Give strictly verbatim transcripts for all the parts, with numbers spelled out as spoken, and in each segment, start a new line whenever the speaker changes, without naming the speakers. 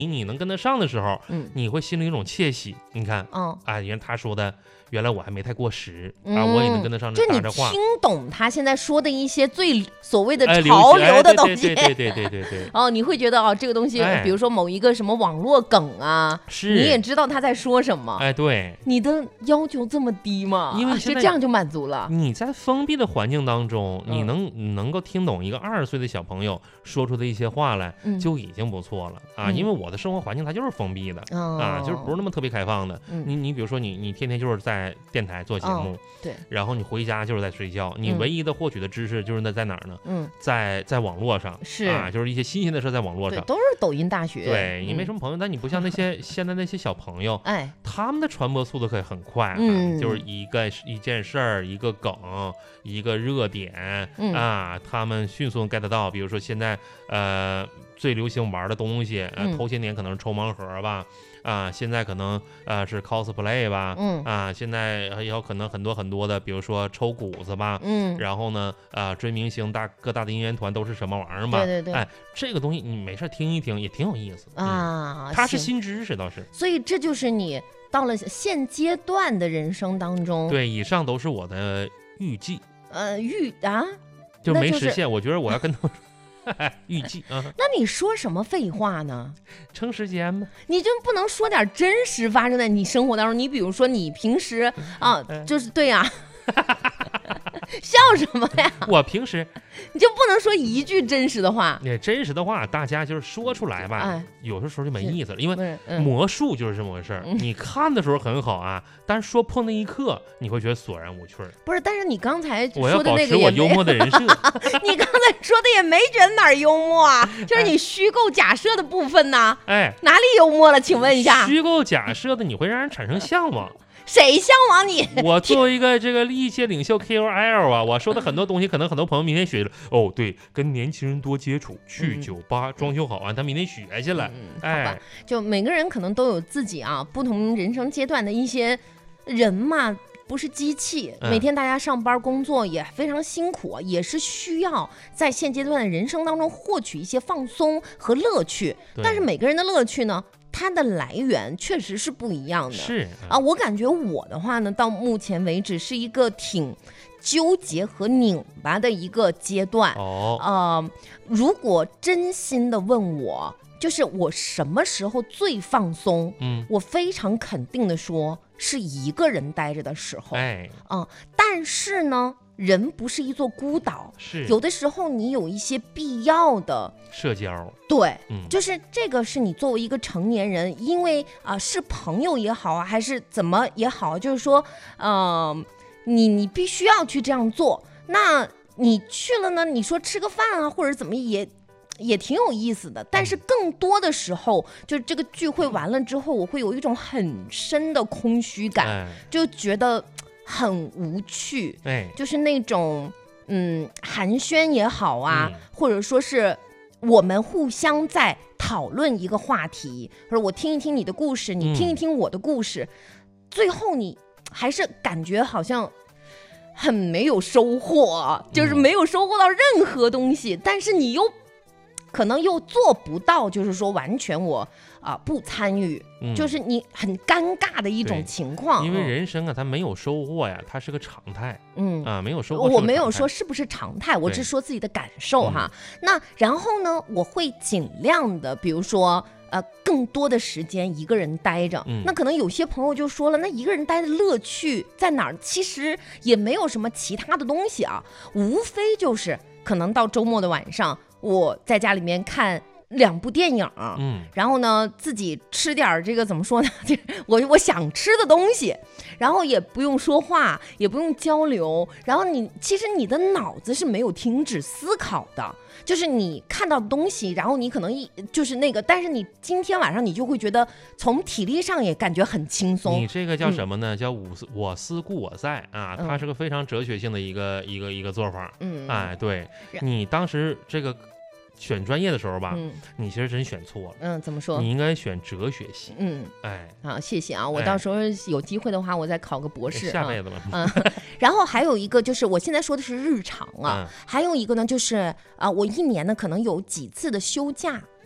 你能跟得上的时候，
嗯，
你会心里有一种窃喜。你看，
哦，
啊，原来他说的，原来我还没太过时、
嗯、
啊，我也能跟得上
这
搭着话。
就你听懂他现在说的一些最所谓的
哎
潮流的东西，
哎、对对对对对对对。
哦，你会觉得哦，这个东西，
哎、
比如说某一个什么网络梗啊，
是，
你也知道他在说什么。
哎，对，
你的要求这么低吗？
因为
就这样就满足了。
你在封闭的环境当中，
嗯、
你能能够听懂一个二十岁的小朋友说出的一些话来，
嗯、
就已经不错了啊、
嗯。
因为我的生活环境它就是封闭的、
哦、
啊，就是不是那么特别开放的。
嗯、
你你比如说你你天天就是在电台做节目，
哦、对，
然后你回家就是在睡觉，你唯一的获取的知识就是那在哪儿呢？
嗯，
在在网络上，
是
啊，就是一些新鲜的事在网络上，
都是抖音大学。
对，你没什么朋友，嗯、但你不像那些现在那些小朋友，
哎，
他们的传播速度可以很快、啊，
嗯，
就是一个一件事儿，一个梗，一个热点、
嗯、
啊，他们迅速 get 到。比如说现在呃最流行玩的东西，呃，
嗯、
头些年可能是抽盲盒吧。啊，现在可能呃是 cosplay 吧，
嗯
啊，现在也有可能很多很多的，比如说抽鼓子吧，
嗯，
然后呢，呃，追明星大各大的音乐团都是什么玩意儿吧？
对对对，
哎，这个东西你没事听一听也挺有意思
啊，
嗯、它是新知识倒是。
所以这就是你到了现阶段的人生当中。
对，以上都是我的预计。
呃，预啊，
就没实现，
就是、
我觉得我要跟他们。预计啊，
那你说什么废话呢？
撑时间吗？
你就不能说点真实发生在你生活当中？你比如说，你平时啊，就是对呀、啊，笑什么呀？
我平时
你就不能说一句真实的话？
那真实的话，大家就是说出来吧，
哎、
有的时候就没意思了，因为
嗯、
魔术就是这么回事儿、嗯。你看的时候很好啊，但是说破那一刻，你会觉得索然无趣。
不是，但是你刚才
我要保
说的那个
持我幽默的人设。
你刚才说的也没觉得哪儿幽默啊，就是你虚构假设的部分呢，
哎，
哪里幽默了？请问一下，
虚构假设的你会让人产生向往。
谁向往你？
我作为一个这个历届领袖 K O L 啊，我说的很多东西，可能很多朋友明天学了。哦，对，跟年轻人多接触，去酒吧、嗯、装修好啊，他明天学下来。
嗯，
哎，
好吧，就每个人可能都有自己啊不同人生阶段的一些人嘛。不是机器，每天大家上班工作也非常辛苦，嗯、也是需要在现阶段的人生当中获取一些放松和乐趣。但是每个人的乐趣呢，它的来源确实是不一样的。
是
啊，我感觉我的话呢，到目前为止是一个挺纠结和拧巴的一个阶段。
哦，
呃，如果真心的问我，就是我什么时候最放松？
嗯，
我非常肯定的说，是一个人待着的时候。
哎，
嗯，但是呢，人不是一座孤岛，
是
有的时候你有一些必要的
社交。
对，
嗯，
就是这个是你作为一个成年人，因为啊、呃、是朋友也好啊，还是怎么也好，就是说，嗯、呃，你你必须要去这样做。那你去了呢？你说吃个饭啊，或者怎么也。也挺有意思的，但是更多的时候，就是这个聚会完了之后，我会有一种很深的空虚感，
哎、
就觉得很无趣，
哎，
就是那种嗯寒暄也好啊、嗯，或者说是我们互相在讨论一个话题，或者我听一听你的故事，你听一听我的故事，嗯、最后你还是感觉好像很没有收获，就是没有收获到任何东西，嗯、但是你又。可能又做不到，就是说完全我啊、呃、不参与、嗯，就是你很尴尬的一种情况。
因为人生啊，它没有收获呀，它是个常态。
嗯
啊，没有收获。
我没有说是不是常态，我只说自己的感受哈。那然后呢，我会尽量的，比如说呃，更多的时间一个人待着、嗯。那可能有些朋友就说了，那一个人待的乐趣在哪儿？其实也没有什么其他的东西啊，无非就是可能到周末的晚上。我在家里面看两部电影，嗯，然后呢自己吃点这个怎么说呢，我我想吃的东西，然后也不用说话，也不用交流，然后你其实你的脑子是没有停止思考的，就是你看到的东西，然后你可能一就是那个，但是你今天晚上你就会觉得从体力上也感觉很轻松。
你这个叫什么呢？嗯、叫我思我思故我在啊，它是个非常哲学性的一个、嗯、一个一个做法。嗯，哎，对你当时这个。选专业的时候吧、嗯，你其实真选错了。
嗯，怎么说？
你应该选哲学系。
嗯，
哎，
好，谢谢啊！我到时候有机会的话，我再考个博士。
哎、下辈子吧。
嗯，然后还有一个就是，我现在说的是日常啊，嗯、还有一个呢就是啊、呃，我一年呢可能有几次的休假。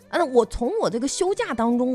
啊，我从我这个休假当中。